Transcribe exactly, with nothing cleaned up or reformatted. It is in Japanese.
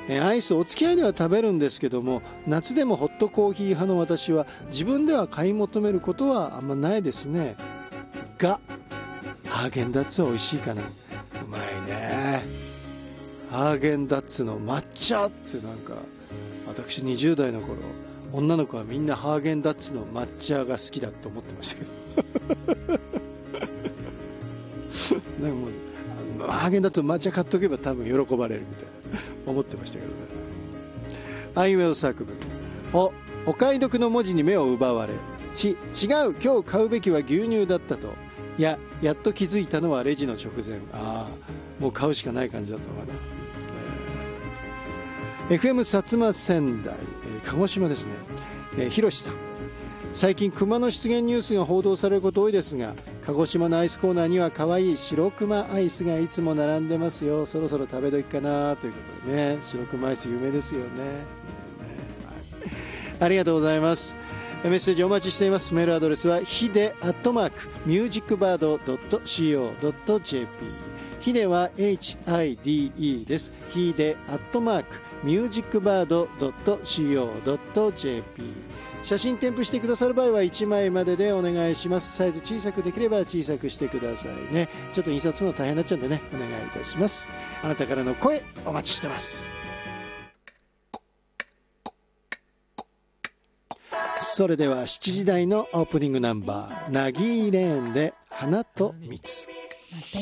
えー、アイスお付き合いでは食べるんですけども、夏でもホットコーヒー派の私は自分では買い求めることはあんまないですね。がハーゲンダッツは美味しいかな。うまいね。ハーゲンダッツの抹茶ってなんか、私にじゅう代の頃、女の子はみんなハーゲンダッツの抹茶が好きだと思ってましたけどなんかもうハーゲンダッツの抹茶買っとけば多分喜ばれるみたいな思ってましたけどね。アイウェイ作文。おお買い得の文字に目を奪われ、ち違う今日買うべきは牛乳だったと、いややっと気づいたのはレジの直前。ああもう買うしかない感じだったのかな。エフエム 薩摩仙台、えー、鹿児島ですね。えー、ひろしさん、最近熊の出現ニュースが報道されること多いですが、鹿児島のアイスコーナーには可愛い白熊アイスがいつも並んでますよ。そろそろ食べ時かなということでね、白熊アイス有名ですよね。ありがとうございます。メッセージお待ちしています。メールアドレスはヒデアットマークミュージックバードドットシーオードットジェーピー。ヒデは エイチアイディーイー です。ヒデアットマークミュージックバードドットシーオードットジェーピー。写真添付してくださる場合はいちまいまででお願いします。サイズ小さくできれば小さくしてくださいね。ちょっと印刷するの大変になっちゃうんでね、お願いいたします。あなたからの声お待ちしてます。それではしちじ台のオープニングナンバー、ナギーレーンで花と蜜。